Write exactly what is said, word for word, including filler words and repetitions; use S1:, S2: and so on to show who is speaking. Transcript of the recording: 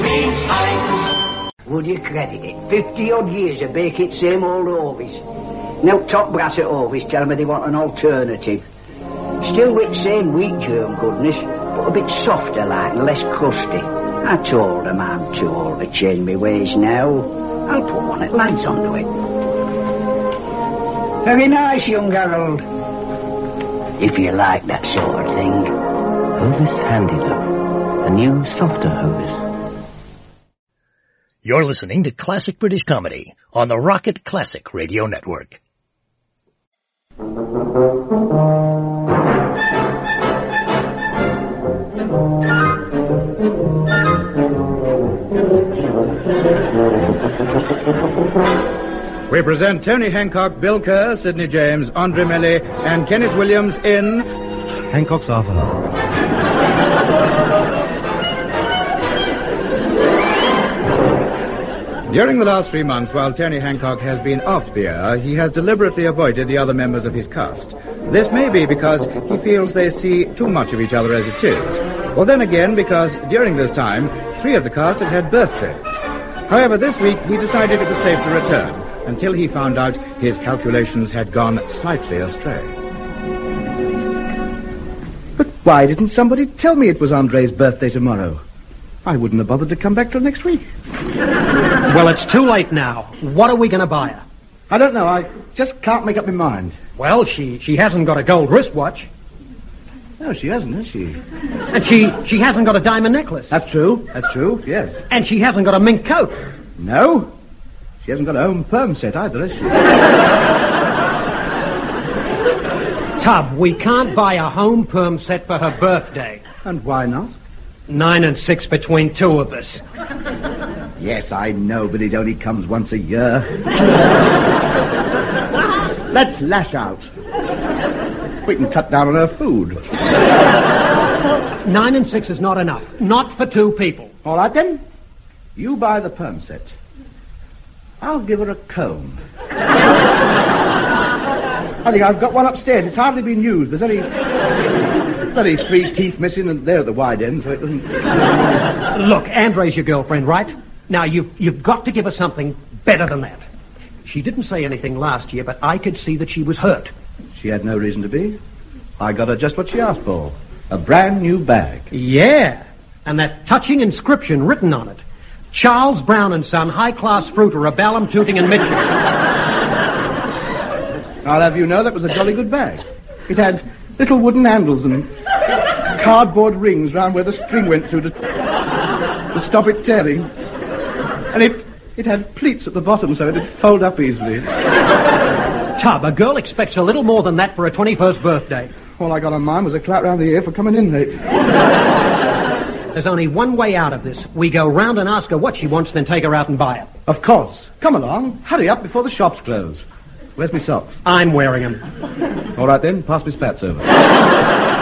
S1: behind.
S2: Would you credit it? Fifty odd years of baking same old Ovis. Now top brass at Ovis tell me they want an alternative. Still with same wheat germ goodness, but a bit softer like and less crusty. I told them I'm too old to change my ways now. I'll put one at lads onto it. Very nice, young Harold. If you like that sort of thing.
S3: Hovis Handy Love. A new, softer Hovis.
S4: You're listening to Classic British Comedy on the Rocket Classic Radio Network.
S5: We present Tony Hancock, Bill Kerr, Sidney James, Andre Melly, and Kenneth Williams in
S6: Hancock's Half Hour.
S5: During the last three months, while Tony Hancock has been off the air, he has deliberately avoided the other members of his cast. This may be because he feels they see too much of each other as it is. Or then again, because during this time, three of the cast had had birthdays. However, this week he decided it was safe to return, until he found out his calculations had gone slightly astray.
S6: But why didn't somebody tell me it was Andre's birthday tomorrow? I wouldn't have bothered to come back till next week.
S7: Well, it's too late now. What are we going to buy her?
S6: I don't know. I just can't make up my mind.
S7: Well, she, she hasn't got a gold wristwatch.
S6: No, she hasn't, has she?
S7: And she, she hasn't got a diamond necklace.
S6: That's true. That's true, yes.
S7: And she hasn't got a mink coat.
S6: No. She hasn't got a home perm set either, has she?
S7: Tub, we can't buy a home perm set for her birthday.
S6: And why not?
S7: Nine and six between two of us.
S6: Yes, I know, but it only comes once a year. Let's lash out. We can cut down on her food.
S7: Nine and six is not enough. Not for two people.
S6: All right, then. You buy the perm set. I'll give her a comb. I think I've got one upstairs. It's hardly been used. There's only... There's only three teeth missing, and they're at the wide end, so it doesn't...
S7: Look, Andre's your girlfriend, right? Now, you've, you've got to give her something better than that. She didn't say anything last year, but I could see that she was hurt.
S6: She had no reason to be. I got her just what she asked for. A brand new bag.
S7: Yeah, and that touching inscription written on it. Charles Brown and Son, high-class fruiter of Balham, Tooting and Mitchell.
S6: I'll have you know that was a jolly good bag. It had little wooden handles and cardboard rings round where the string went through to, to stop it tearing. And it it had pleats at the bottom so it'd fold up easily.
S7: Tub, a girl expects a little more than that for her twenty-first birthday.
S6: All I got on mine was a clap round the ear for coming in late.
S7: There's only one way out of this. We go round and ask her what she wants, then take her out and buy it.
S6: Of course. Come along. Hurry up before the shops close. Where's my socks?
S7: I'm wearing them.
S6: All right, then. Pass me spats over.